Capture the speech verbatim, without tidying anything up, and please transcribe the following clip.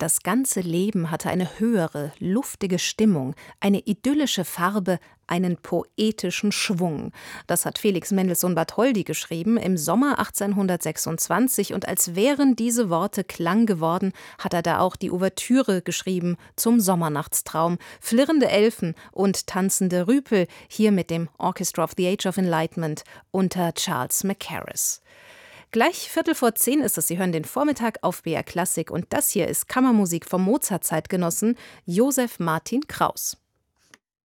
Das ganze Leben hatte eine höhere, luftige Stimmung, eine idyllische Farbe, einen poetischen Schwung. Das hat Felix Mendelssohn Bartholdy geschrieben im Sommer achtzehnhundertsechsundzwanzig, und als wären diese Worte Klang geworden, hat er da auch die Ouvertüre geschrieben zum Sommernachtstraum. Flirrende Elfen und tanzende Rüpel, hier mit dem Orchestra of the Age of Enlightenment unter Charles Mackerras. Gleich Viertel vor zehn ist es. Sie hören den Vormittag auf B R Klassik, und das hier ist Kammermusik vom Mozart-Zeitgenossen Joseph Martin Kraus.